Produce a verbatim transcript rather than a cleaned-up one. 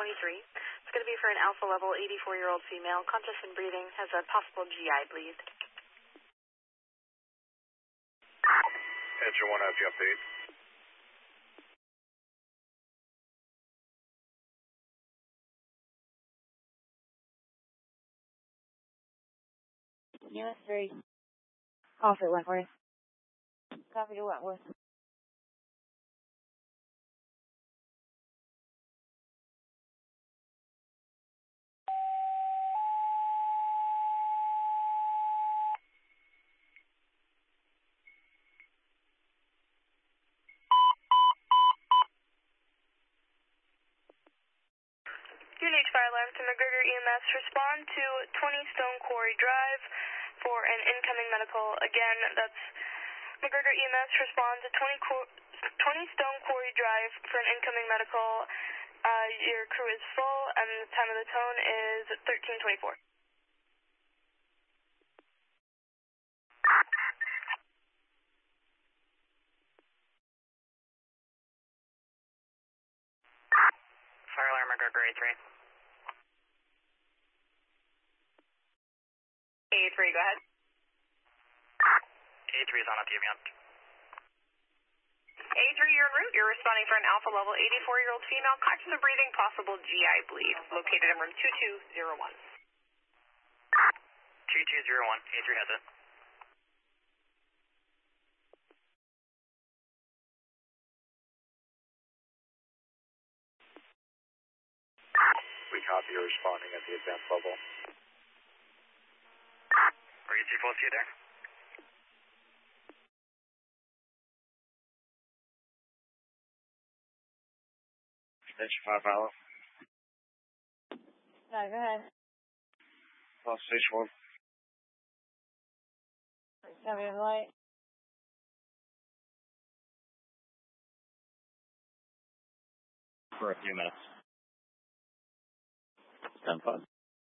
twenty-three. It's going to be for an alpha level eighty-four-year-old female, conscious and breathing, has a possible G I bleed. Engine one, have you update? Unit three. Off at Wentworth. Copy to Wentworth. Unit Fire Alarm to McGregor E M S. Respond to twenty Stone Quarry Drive for an incoming medical. Again, that's McGregor E M S. Respond to twenty, twenty Stone Quarry Drive for an incoming medical. Uh, your crew is full, and the time of the tone is thirteen twenty-four. Fire Alarm McGregor A three. A three, go ahead. A three is on up to you, beyond. A three, you're en route. You're responding for an alpha level eighty-four-year-old female, conscious and breathing, possible G I bleed, located in room two two zero one. two two zero one, A three has it. We copy you responding at the advanced level. Are you full, see you there? Station five, Milo. No, go ahead. Lost station one. Copy to light. For a few minutes. ten five.